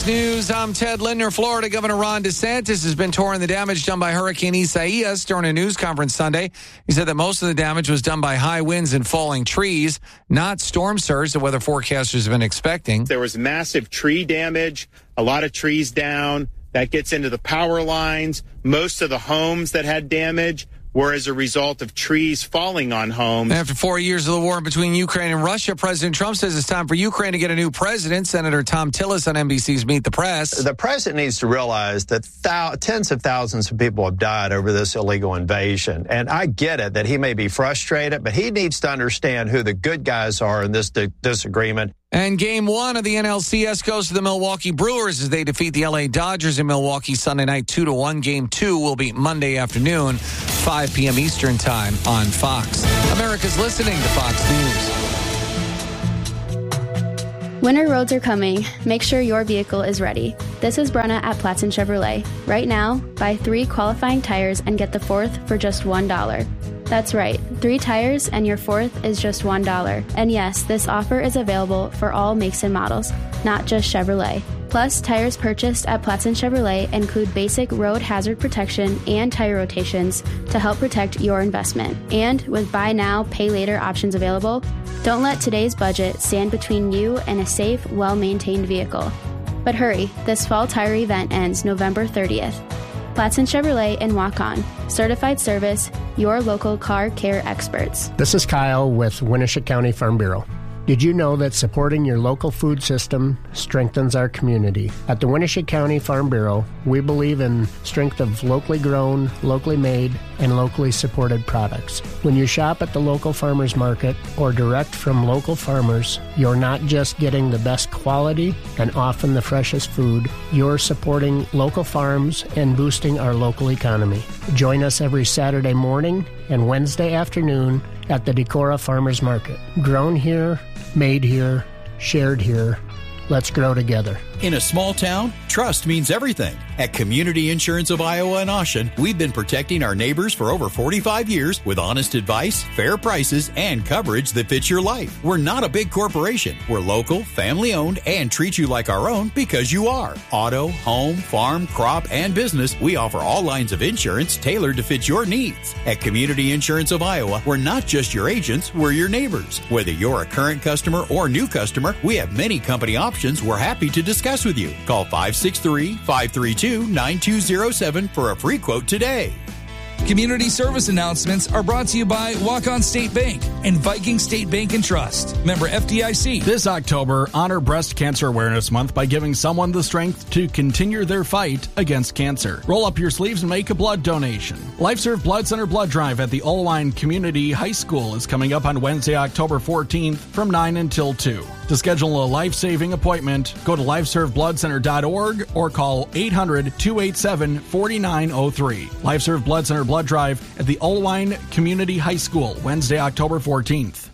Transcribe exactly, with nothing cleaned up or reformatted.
Fox News, I'm Ted Lindner. Florida Governor Ron DeSantis has been touring the damage done by Hurricane Isaias during a news conference Sunday. He said that most of the damage was done by high winds and falling trees, not storm surge that weather forecasters have been expecting. There was massive tree damage, a lot of trees down. That gets into the power lines. Most of the homes that had damage were as a result of trees falling on homes. After four years of the war between Ukraine and Russia, President Trump says it's time for Ukraine to get a new president. Senator Tom Tillis on N B C's Meet the Press. The president needs to realize that thou- tens of thousands of people have died over this illegal invasion. And I get it that he may be frustrated, but he needs to understand who the good guys are in this di- disagreement. And game one of the N L C S goes to the Milwaukee Brewers as they defeat the L A Dodgers in Milwaukee Sunday night two to one. Game two will be Monday afternoon, five p.m. Eastern time on Fox. America's listening to Fox News. Winter roads are coming. Make sure your vehicle is ready. This is Brenna at Platson Chevrolet. Right now, buy three qualifying tires and get the fourth for just one dollar. That's right, three tires and your fourth is just one dollar. And yes, this offer is available for all makes and models, not just Chevrolet. Plus, tires purchased at Platson Chevrolet include basic road hazard protection and tire rotations to help protect your investment. And with buy now, pay later options available, don't let today's budget stand between you and a safe, well-maintained vehicle. But hurry, this fall tire event ends November thirtieth. Platson Chevrolet in Waukon. Certified service, your local car care experts. This is Kyle with Winneshiek County Farm Bureau. Did you know that supporting your local food system strengthens our community? At the Winneshiek County Farm Bureau, we believe in strength of locally grown, locally made, and locally supported products. When you shop at the local farmers market or direct from local farmers, you're not just getting the best quality and often the freshest food, you're supporting local farms and boosting our local economy. Join us every Saturday morning and Wednesday afternoon at the Decorah Farmers Market. Grown here, made here, shared here. Let's grow together. In a small town, trust means everything. At Community Insurance of Iowa and Oshen, we've been protecting our neighbors for over forty-five years with honest advice, fair prices, and coverage that fits your life. We're not a big corporation. We're local, family-owned, and treat you like our own because you are. Auto, home, farm, crop, and business, we offer all lines of insurance tailored to fit your needs. At Community Insurance of Iowa, we're not just your agents, we're your neighbors. Whether you're a current customer or new customer, we have many company options we're happy to discuss with you. Call five six three, five three two, nine two zero seven for a free quote today. Community service announcements are brought to you by Waukon State Bank and Viking State Bank and Trust. Member F D I C. This October, honor Breast Cancer Awareness Month by giving someone the strength to continue their fight against cancer. Roll up your sleeves and make a blood donation. LifeServe Blood Center Blood Drive at the Ullwine Community High School is coming up on Wednesday, October fourteenth from nine until two. To schedule a life-saving appointment, go to lifeserve blood center dot org or call eight hundred, two eight seven, four nine zero three. LifeServe Blood Center Blood Drive at the Ullwine Community High School, Wednesday, October fourteenth.